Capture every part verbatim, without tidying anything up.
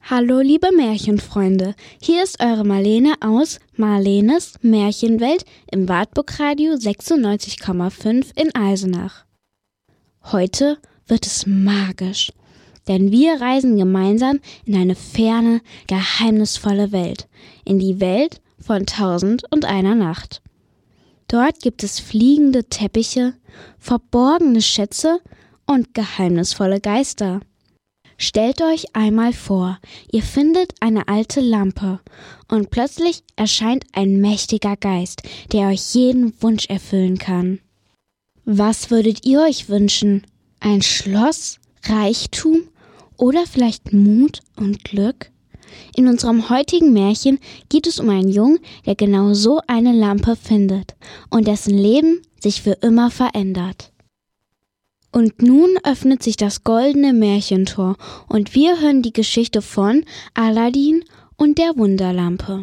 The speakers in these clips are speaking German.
Hallo liebe Märchenfreunde, hier ist eure Marlene aus Marlenes Märchenwelt im Wartburg-Radio sechsundneunzig Komma fünf in Eisenach. Heute wird es magisch, denn wir reisen gemeinsam in eine ferne, geheimnisvolle Welt, in die Welt von Tausend und einer Nacht. Dort gibt es fliegende Teppiche, verborgene Schätze und geheimnisvolle Geister. Stellt euch einmal vor, ihr findet eine alte Lampe und plötzlich erscheint ein mächtiger Geist, der euch jeden Wunsch erfüllen kann. Was würdet ihr euch wünschen? Ein Schloss, Reichtum oder vielleicht Mut und Glück? In unserem heutigen Märchen geht es um einen Jungen, der genau so eine Lampe findet und dessen Leben sich für immer verändert. Und nun öffnet sich das goldene Märchentor und wir hören die Geschichte von Aladdin und der Wunderlampe.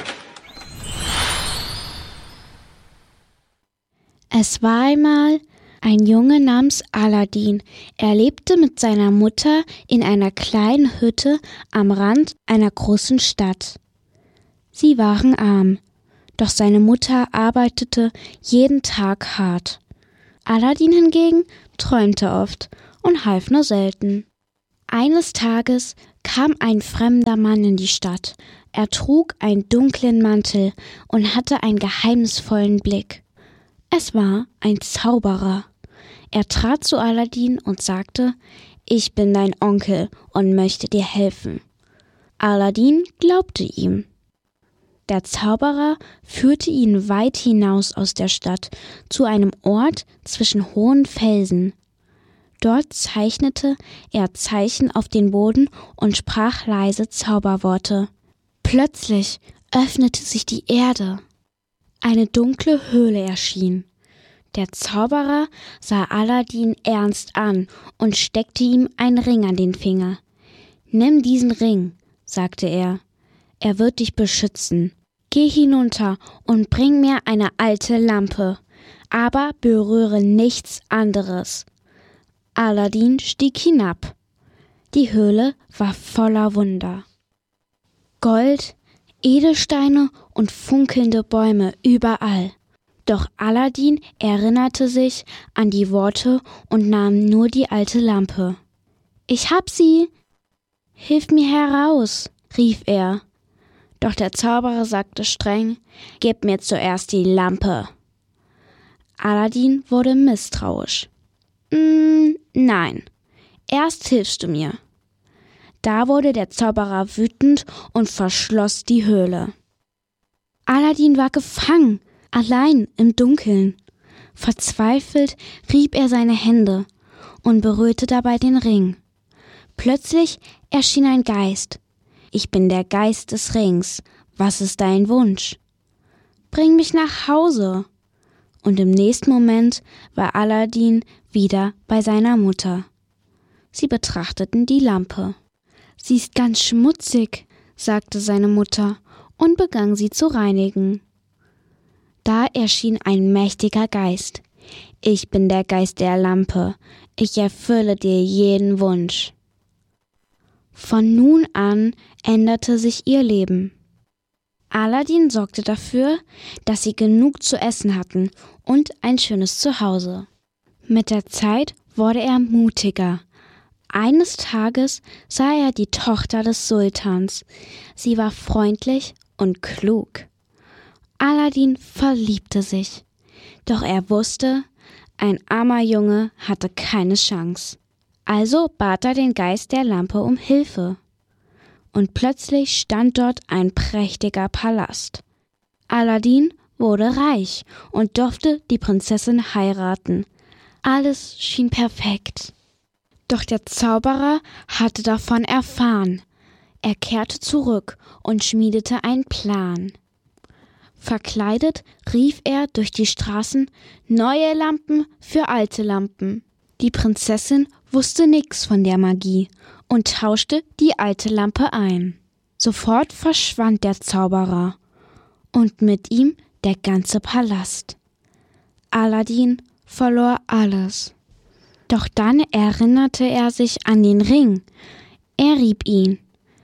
Es war einmal ein Junge namens Aladdin. Er lebte mit seiner Mutter in einer kleinen Hütte am Rand einer großen Stadt. Sie waren arm, doch seine Mutter arbeitete jeden Tag hart. Aladdin hingegen träumte oft und half nur selten. Eines Tages kam ein fremder Mann in die Stadt. Er trug einen dunklen Mantel und hatte einen geheimnisvollen Blick. Es war ein Zauberer. Er trat zu Aladdin und sagte: »Ich bin dein Onkel und möchte dir helfen.« Aladdin glaubte ihm. Der Zauberer führte ihn weit hinaus aus der Stadt, zu einem Ort zwischen hohen Felsen. Dort zeichnete er Zeichen auf den Boden und sprach leise Zauberworte. Plötzlich öffnete sich die Erde. Eine dunkle Höhle erschien. Der Zauberer sah Aladdin ernst an und steckte ihm einen Ring an den Finger. »Nimm diesen Ring«, sagte er. »Er wird dich beschützen. Geh hinunter und bring mir eine alte Lampe, aber berühre nichts anderes.« Aladdin stieg hinab. Die Höhle war voller Wunder. Gold, Edelsteine und funkelnde Bäume überall. Doch Aladdin erinnerte sich an die Worte und nahm nur die alte Lampe. »Ich hab sie! Hilf mir heraus«, rief er. Doch der Zauberer sagte streng: »Gib mir zuerst die Lampe.« Aladdin wurde misstrauisch. »Mm, nein, erst hilfst du mir.« Da wurde der Zauberer wütend und verschloss die Höhle. Aladdin war gefangen, allein im Dunkeln. Verzweifelt rieb er seine Hände und berührte dabei den Ring. Plötzlich erschien ein Geist. »Ich bin der Geist des Rings. Was ist dein Wunsch?« »Bring mich nach Hause.« Und im nächsten Moment war Aladdin wieder bei seiner Mutter. Sie betrachteten die Lampe. »Sie ist ganz schmutzig«, sagte seine Mutter und begann sie zu reinigen. Da erschien ein mächtiger Geist. »Ich bin der Geist der Lampe. Ich erfülle dir jeden Wunsch.« Von nun an änderte sich ihr Leben. Aladdin sorgte dafür, dass sie genug zu essen hatten und ein schönes Zuhause. Mit der Zeit wurde er mutiger. Eines Tages sah er die Tochter des Sultans. Sie war freundlich und klug. Aladdin verliebte sich. Doch er wusste, ein armer Junge hatte keine Chance. Also bat er den Geist der Lampe um Hilfe. Und plötzlich stand dort ein prächtiger Palast. Aladdin wurde reich und durfte die Prinzessin heiraten. Alles schien perfekt. Doch der Zauberer hatte davon erfahren. Er kehrte zurück und schmiedete einen Plan. Verkleidet rief er durch die Straßen: »Neue Lampen für alte Lampen.« Die Prinzessin wusste nichts von der Magie und tauschte die alte Lampe ein. Sofort verschwand der Zauberer und mit ihm der ganze Palast. Aladdin verlor alles. Doch dann erinnerte er sich an den Ring. Er rieb ihn.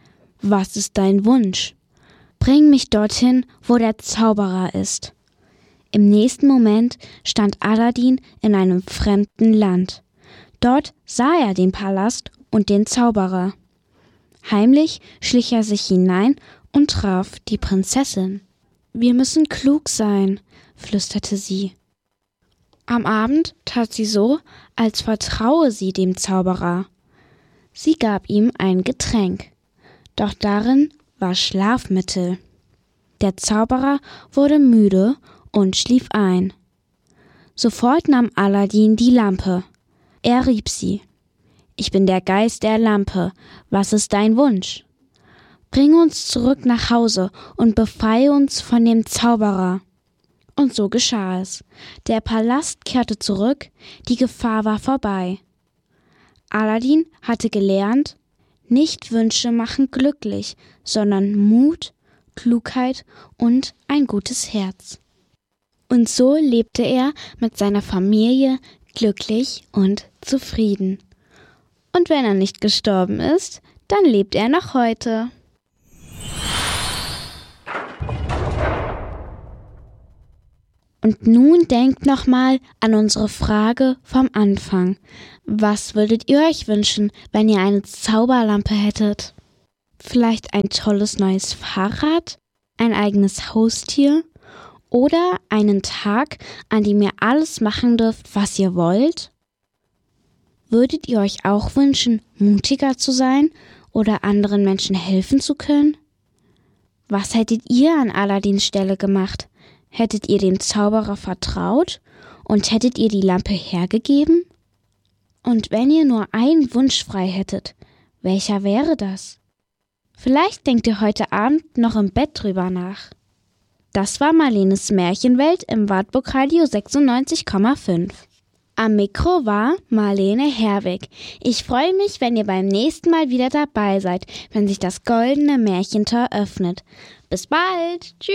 Was ist dein Wunsch? Bring mich dorthin, wo der Zauberer ist. Im nächsten Moment stand Aladdin in einem fremden Land. Dort sah er den Palast und den Zauberer. Heimlich schlich er sich hinein und traf die Prinzessin. »Wir müssen klug sein«, flüsterte sie. Am Abend tat sie so, als vertraue sie dem Zauberer. Sie gab ihm ein Getränk, doch darin war Schlafmittel. Der Zauberer wurde müde und schlief ein. Sofort nahm Aladdin die Lampe. Er rieb sie. »Ich bin der Geist der Lampe. Was ist dein Wunsch?« »Bring uns zurück nach Hause und befreie uns von dem Zauberer.« Und so geschah es. Der Palast kehrte zurück, die Gefahr war vorbei. Aladdin hatte gelernt, nicht Wünsche machen glücklich, sondern Mut, Klugheit und ein gutes Herz. Und so lebte er mit seiner Familie glücklich und zufrieden. Und wenn er nicht gestorben ist, dann lebt er noch heute. Und nun denkt nochmal an unsere Frage vom Anfang. Was würdet ihr euch wünschen, wenn ihr eine Zauberlampe hättet? Vielleicht ein tolles neues Fahrrad, ein eigenes Haustier oder einen Tag, an dem ihr alles machen dürft, was ihr wollt? Würdet ihr euch auch wünschen, mutiger zu sein oder anderen Menschen helfen zu können? Was hättet ihr an Aladdins Stelle gemacht? Hättet ihr dem Zauberer vertraut und hättet ihr die Lampe hergegeben? Und wenn ihr nur einen Wunsch frei hättet, welcher wäre das? Vielleicht denkt ihr heute Abend noch im Bett drüber nach. Das war Marlenes Märchenwelt im Wartburg Radio sechsundneunzig Komma fünf. Am Mikro war Marlene Herwig. Ich freue mich, wenn ihr beim nächsten Mal wieder dabei seid, wenn sich das goldene Märchentor öffnet. Bis bald. Tschüss.